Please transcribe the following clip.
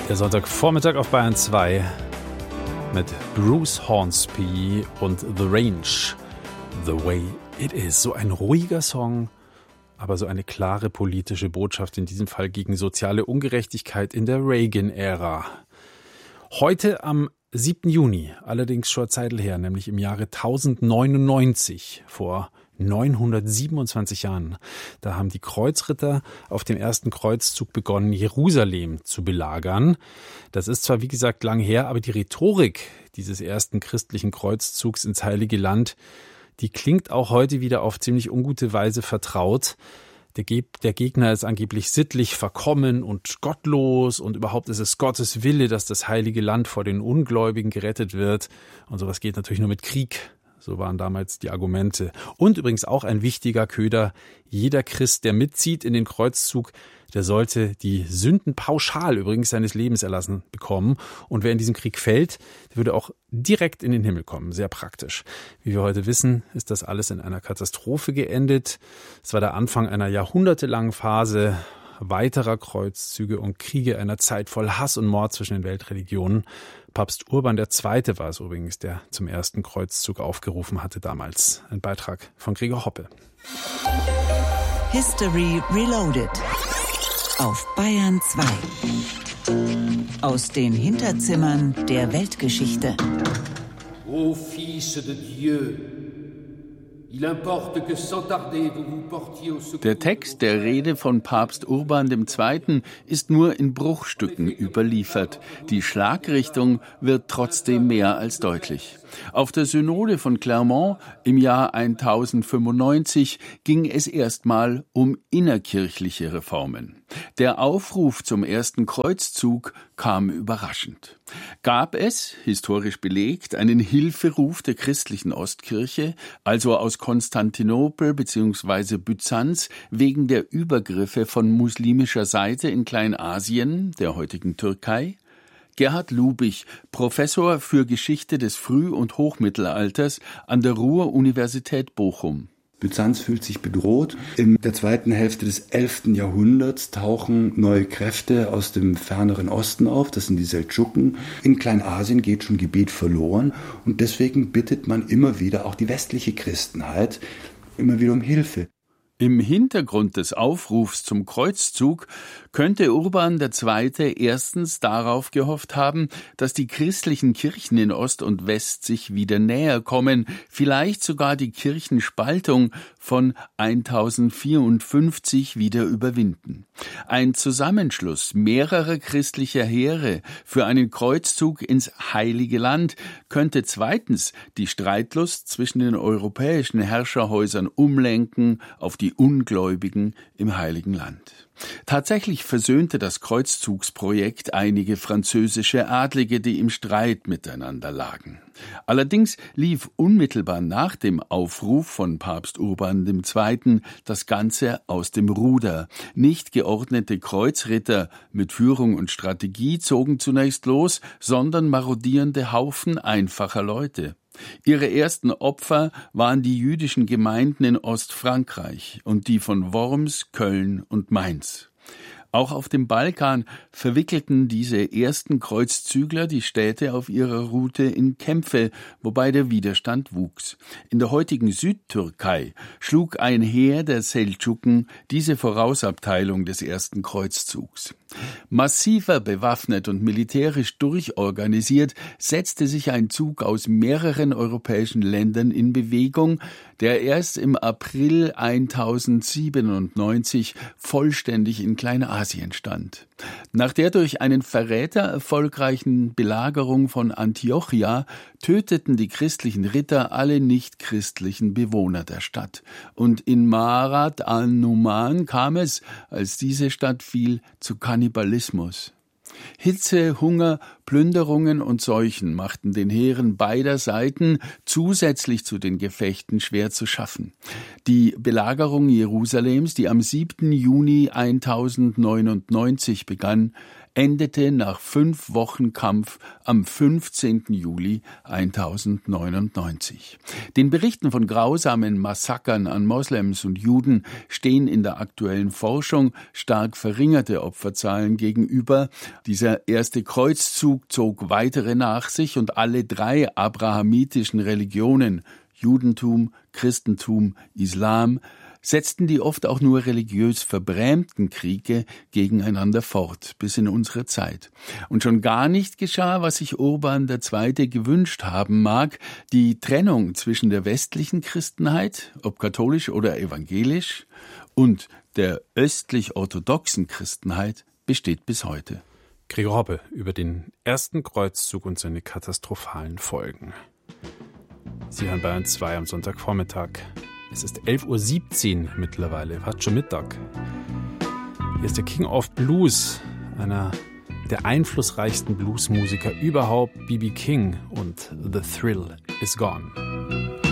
Der Sonntagvormittag auf Bayern 2 mit Bruce Hornsby und The Range, The Way It Is. So ein ruhiger Song, aber so eine klare politische Botschaft, in diesem Fall gegen soziale Ungerechtigkeit in der Reagan-Ära. Heute am 7. Juni, allerdings schon Zeitl her, nämlich im Jahre 1099, vor 927 Jahren. Da haben die Kreuzritter auf dem ersten Kreuzzug begonnen, Jerusalem zu belagern. Das ist zwar, wie gesagt, lang her, aber die Rhetorik dieses ersten christlichen Kreuzzugs ins Heilige Land, die klingt auch heute wieder auf ziemlich ungute Weise vertraut. Der Gegner ist angeblich sittlich verkommen und gottlos und überhaupt ist es Gottes Wille, dass das Heilige Land vor den Ungläubigen gerettet wird. Und sowas geht natürlich nur mit Krieg. So waren damals die Argumente. Und übrigens auch ein wichtiger Köder: Jeder Christ, der mitzieht in den Kreuzzug, der sollte die Sünden pauschal übrigens seines Lebens erlassen bekommen. Und wer in diesem Krieg fällt, der würde auch direkt in den Himmel kommen. Sehr praktisch. Wie wir heute wissen, ist das alles in einer Katastrophe geendet. Es war der Anfang einer jahrhundertelangen Phase weiterer Kreuzzüge und Kriege, einer Zeit voll Hass und Mord zwischen den Weltreligionen. Papst Urban II. War es übrigens, der zum ersten Kreuzzug aufgerufen hatte damals. Ein Beitrag von Gregor Hoppe. History Reloaded auf Bayern 2. Aus den Hinterzimmern der Weltgeschichte. Ô fils de Dieu, il importe que sans tarder vous vous portiez au secours. Der Text der Rede von Papst Urban II. Ist nur in Bruchstücken überliefert. Die Schlagrichtung wird trotzdem mehr als deutlich. Auf der Synode von Clermont im Jahr 1095 ging es erstmal um innerkirchliche Reformen. Der Aufruf zum ersten Kreuzzug kam überraschend. Gab es, historisch belegt, einen Hilferuf der christlichen Ostkirche, also aus Konstantinopel bzw. Byzanz, wegen der Übergriffe von muslimischer Seite in Kleinasien, der heutigen Türkei? Gerhard Lubich, Professor für Geschichte des Früh- und Hochmittelalters an der Ruhr-Universität Bochum. Byzanz fühlt sich bedroht. In der zweiten Hälfte des 11. Jahrhunderts tauchen neue Kräfte aus dem ferneren Osten auf. Das sind die Seldschuken. In Kleinasien geht schon Gebiet verloren. Und deswegen bittet man immer wieder auch die westliche Christenheit immer wieder um Hilfe. Im Hintergrund des Aufrufs zum Kreuzzug könnte Urban II. Erstens darauf gehofft haben, dass die christlichen Kirchen in Ost und West sich wieder näher kommen, vielleicht sogar die Kirchenspaltung von 1054 wieder überwinden. Ein Zusammenschluss mehrerer christlicher Heere für einen Kreuzzug ins Heilige Land könnte zweitens die Streitlust zwischen den europäischen Herrscherhäusern umlenken auf die Ungläubigen im Heiligen Land. Tatsächlich versöhnte das Kreuzzugsprojekt einige französische Adlige, die im Streit miteinander lagen. Allerdings lief unmittelbar nach dem Aufruf von Papst Urban II. Das Ganze aus dem Ruder. Nicht geordnete Kreuzritter mit Führung und Strategie zogen zunächst los, sondern marodierende Haufen einfacher Leute. Ihre ersten Opfer waren die jüdischen Gemeinden in Ostfrankreich und die von Worms, Köln und Mainz. Auch auf dem Balkan verwickelten diese ersten Kreuzzügler die Städte auf ihrer Route in Kämpfe, wobei der Widerstand wuchs. In der heutigen Südtürkei schlug ein Heer der Seldschuken diese Vorausabteilung des ersten Kreuzzugs. Massiver bewaffnet und militärisch durchorganisiert setzte sich ein Zug aus mehreren europäischen Ländern in Bewegung, der erst im April 1097 vollständig in Kleinasien stand. Nach der durch einen Verräter erfolgreichen Belagerung von Antiochia töteten die christlichen Ritter alle nicht-christlichen Bewohner der Stadt. Und in Marat al-Numan kam es, als diese Stadt fiel, zu Kannibalismus. Hitze, Hunger, Plünderungen und Seuchen machten den Heeren beider Seiten zusätzlich zu den Gefechten schwer zu schaffen. Die Belagerung Jerusalems, die am 7. Juni 1099 begann, endete nach 5 Wochen Kampf am 15. Juli 1099. Den Berichten von grausamen Massakern an Moslems und Juden stehen in der aktuellen Forschung stark verringerte Opferzahlen gegenüber. Dieser erste Kreuzzug zog weitere nach sich und alle 3 abrahamitischen Religionen, Judentum, Christentum, Islam, setzten die oft auch nur religiös verbrämten Kriege gegeneinander fort, bis in unsere Zeit. Und schon gar nicht geschah, was sich Urban II. Gewünscht haben mag, die Trennung zwischen der westlichen Christenheit, ob katholisch oder evangelisch, und der östlich-orthodoxen Christenheit besteht bis heute. Gregor Hoppe über den ersten Kreuzzug und seine katastrophalen Folgen. Sie hören Bayern 2 am Sonntagvormittag. Es ist 11:17 Uhr mittlerweile, fast schon Mittag. Hier ist der King of Blues, einer der einflussreichsten Bluesmusiker überhaupt, B.B. King, und The Thrill is Gone.